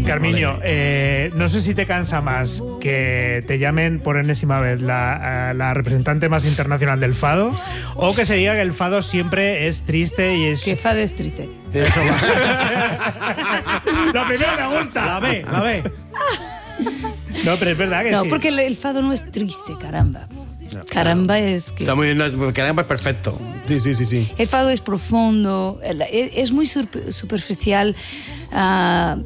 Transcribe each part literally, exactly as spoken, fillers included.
Carmiño, eh, no sé si te cansa más que te llamen por enésima vez la, la representante más internacional del fado o que se diga que el fado siempre es triste y es... Que fado es triste. Eso va. Lo primero me gusta. La ve, la ve. No, pero es verdad que no, sí. porque el, el fado no es triste, caramba. Caramba es que... Está muy bien, no, caramba es perfecto. Sí, sí, sí, sí. El fado es profundo, es muy superficial uh,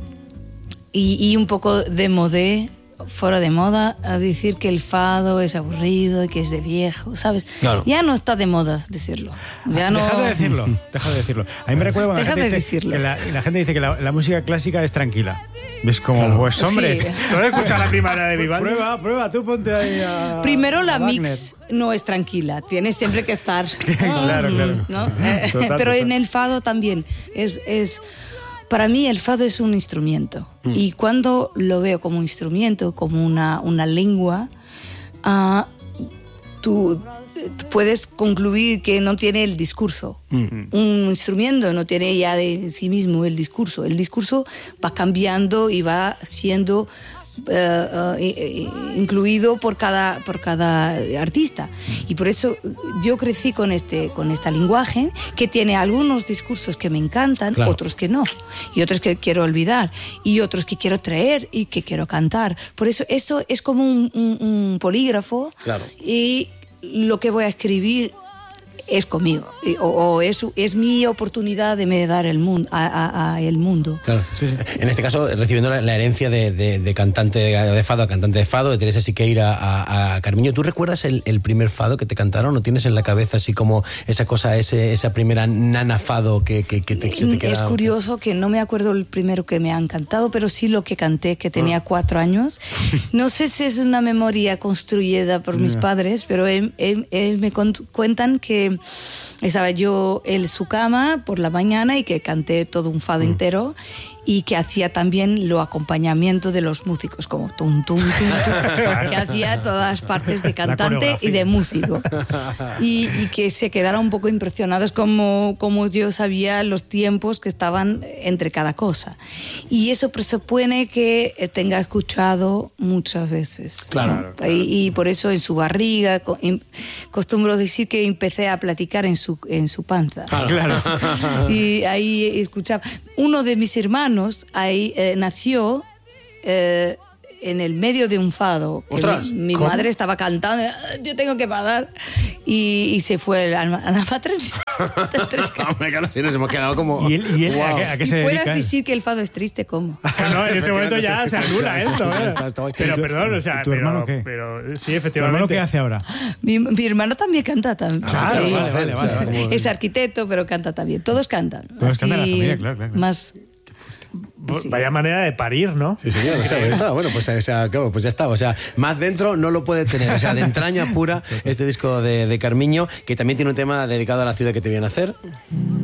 y, y un poco de modé, fuera de moda, a decir que el fado es aburrido y que es de viejo, ¿sabes? Claro. Ya no está de moda decirlo. Ya no... Deja de decirlo, deja de decirlo. A mí me recuerda cuando Deja la gente de dice decirlo. que la, la gente dice que la, la música clásica es tranquila. ¿Ves como, Claro. pues hombre? Sí. ¿Tú has escuchado la primera de Vivaldi? Prueba, prueba, tú ponte ahí a... Primero la a Wagner. mix no es tranquila, tienes siempre que estar. Claro, claro. ¿No? Eh, Total, pero total. en el fado también es, es para mí el fado es un instrumento mm. y cuando lo veo como un instrumento, como una, una lengua, uh, tú puedes concluir que no tiene el discurso. Mm. Un instrumento no tiene ya de sí mismo el discurso. El discurso va cambiando y va siendo Uh, uh, incluido por cada, por cada artista. Y por eso yo crecí con este, con este lenguaje que tiene algunos discursos que me encantan, claro. otros que no, y otros que quiero olvidar, y otros que quiero traer y que quiero cantar. Por eso eso es como un, un, un polígrafo, claro. Y lo que voy a escribir es conmigo, o, o es, es mi oportunidad de me dar el mundo, a, a, a el mundo. Claro. Sí, sí. En este caso, recibiendo la, la herencia de, de, de cantante de fado a cantante de fado, de Teresa Siqueira a, a Carmiño. ¿Tú recuerdas el, el primer fado que te cantaron? ¿O tienes en la cabeza así como esa cosa, ese, esa primera nana fado que, que, que te, se te queda? Es curioso que no me acuerdo el primero que me han cantado, pero sí lo que canté, que tenía oh. cuatro años. No sé si es una memoria construida por mis yeah. padres, pero él, él, él me cuentan que estaba yo en su cama por la mañana y que canté todo un fado mm. entero y que hacía también lo acompañamiento de los músicos, como tum, tum, tum, tum que hacía todas las partes de cantante y de músico. Y, y que se quedaron un poco impresionados como, como yo sabía los tiempos que estaban entre cada cosa. Y eso presupone que tenga escuchado muchas veces. Claro. ¿no? claro. Y, y por eso en su barriga, costumbro decir que empecé a platicar en su, en su panza. Claro. Y ahí escuchaba. Uno de mis hermanos ahí eh, nació eh, en el medio de un fado. ¡Ostras! Mi, mi madre estaba cantando, yo tengo que parar, y, y se fue a la, a la maternidad. Hombre, claro, sí, nos hemos quedado como... ¿Y, él, y él, wow. ¿a, qué, a qué se dedica? Puedas decir que el fado es triste, ¿cómo? No, en este momento ya se anula esto. Sí, sí, ¿eh? está, está, está. Pero perdón, o sea, ¿Tu pero, hermano qué? pero sí, ¿Tu efectivamente. hermano qué hace ahora? Mi, mi hermano también canta también. Claro, sí. vale, vale, vale, vale. Es arquitecto, pero canta también. Todos cantan. Todos así, cantan en la familia, claro, claro, claro. Más... Sí. Vaya manera de parir, ¿no? Sí, señor. O sea, ya está. Bueno, pues, o sea, claro, pues ya está. O sea, más dentro no lo puede tener. O sea, de entraña pura este disco de, de Carmiño, que también tiene un tema dedicado a la ciudad que te viene a hacer.